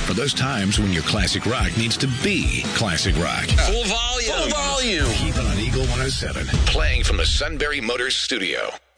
For those times when your classic rock needs to be classic rock. Full volume. Keep it on Eagle 107. Playing from the Sunbury Motors studio.